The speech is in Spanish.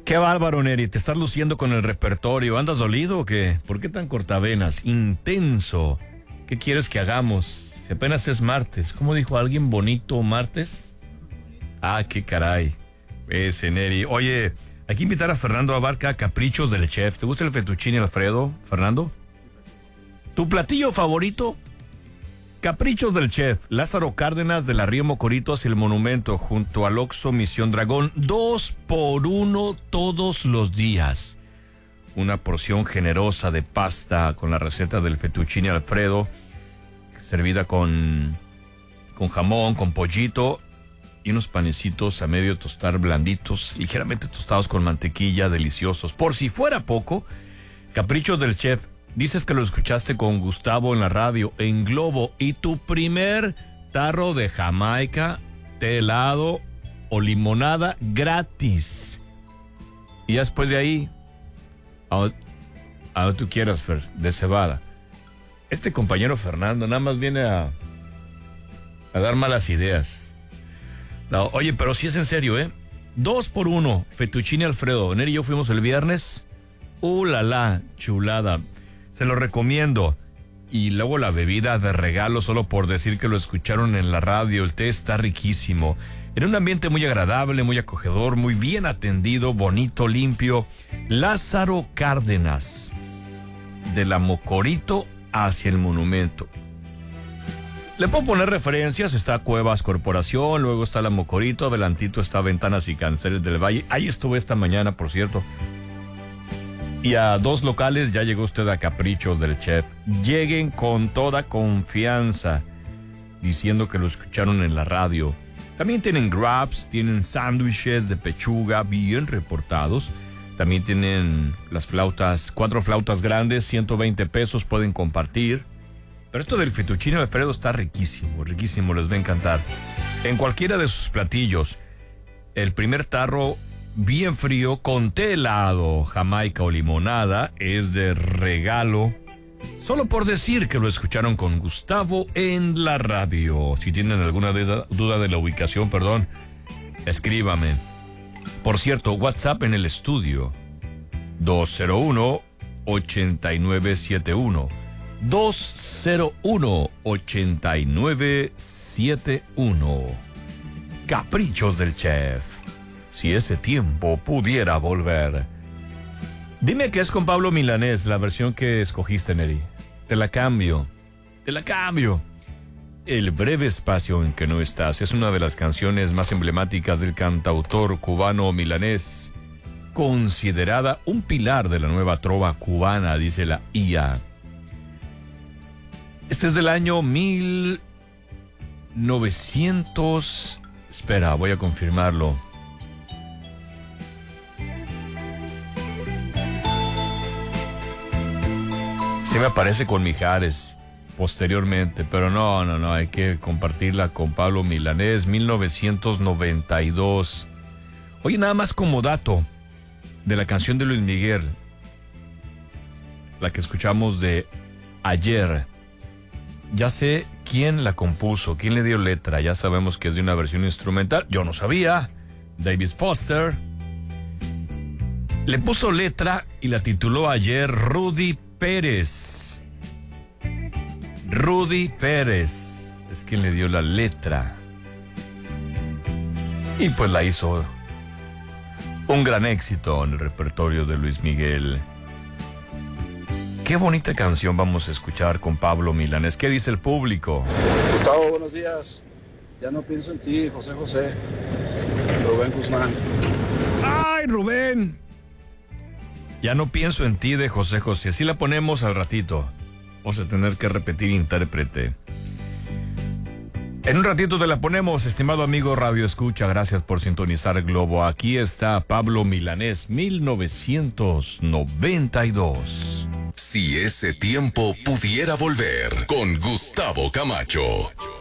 Qué bárbaro, Neri, te estás luciendo con el repertorio. ¿Andas dolido o qué? ¿Por qué tan cortavenas? Intenso. ¿Qué quieres que hagamos? Si apenas es martes. ¿Cómo dijo alguien bonito martes? Ah, qué caray. Ese, Neri. Oye, hay que invitar a Fernando Abarca a Caprichos del Chef. ¿Te gusta el fettuccine Alfredo, Fernando? ¿Tu platillo favorito? Caprichos del Chef, Lázaro Cárdenas de la Río Mocorito hacia el Monumento, junto al Oxxo Misión Dragón, 2 por 1 todos los días. Una porción generosa de pasta con la receta del fettuccine Alfredo, servida con jamón, con pollito y unos panecitos a medio tostar blanditos, ligeramente tostados con mantequilla, deliciosos. Por si fuera poco, Caprichos del Chef. Dices que lo escuchaste con Gustavo en la radio, en Globo, y tu primer tarro de Jamaica, té helado o limonada gratis. Y ya después de ahí, a donde tú quieras, Fer, de cebada. Este compañero Fernando nada más viene a dar malas ideas. No, oye, pero sí es en serio, 2 por 1, fettuccine Alfredo. Neri y yo fuimos el viernes. La la, chulada. Se lo recomiendo. Y luego la bebida de regalo, solo por decir que lo escucharon en la radio. El té está riquísimo. En un ambiente muy agradable, muy acogedor, muy bien atendido, bonito, limpio. Lázaro Cárdenas, de la Mocorito hacia el Monumento. Le puedo poner referencias. Está Cuevas Corporación, luego está la Mocorito, adelantito está Ventanas y Canceles del Valle. Ahí estuve esta mañana, por cierto. Y a 2 locales ya llegó usted a Caprichos del Chef. Lleguen con toda confianza, diciendo que lo escucharon en la radio. También tienen grabs, tienen sándwiches de pechuga bien reportados. También tienen las flautas, 4 flautas grandes, 120 pesos, pueden compartir. Pero esto del fettuccine Alfredo está riquísimo, riquísimo, les va a encantar. En cualquiera de sus platillos, el primer tarro bien frío con té helado, Jamaica o limonada es de regalo, solo por decir que lo escucharon con Gustavo en la radio. Si tienen alguna duda de la ubicación, escríbame. Por cierto, WhatsApp en el estudio 201-8971 201-8971. Caprichos del Chef. Si ese tiempo pudiera volver. Dime que es con Pablo Milanés, la versión que escogiste, Neri. Te la cambio. El breve espacio en que no estás es una de las canciones más emblemáticas del cantautor cubano milanés, considerada un pilar de la nueva trova cubana, dice la IA. Este es del año 1900... Espera, voy a confirmarlo. Sí me aparece con Mijares posteriormente, pero no, hay que compartirla con Pablo Milanés, 1992. Oye, nada más como dato de la canción de Luis Miguel, la que escuchamos de ayer. Ya sé quién la compuso, quién le dio letra, ya sabemos que es de una versión instrumental. Yo no sabía. David Foster le puso letra y la tituló ayer Rudy Pérez. Rudy Pérez es quien le dio la letra. Y pues la hizo un gran éxito en el repertorio de Luis Miguel. Qué bonita canción vamos a escuchar con Pablo Milanés. ¿Qué dice el público? Gustavo, buenos días. Ya no pienso en ti, José José. Rubén Guzmán. ¡Ay, Rubén! Ya no pienso en ti, de José José. Así la ponemos al ratito. Vamos a tener que repetir intérprete. En un ratito te la ponemos, estimado amigo Radio Escucha. Gracias por sintonizar Globo. Aquí está Pablo Milanés, 1992. Si ese tiempo pudiera volver, con Gustavo Camacho.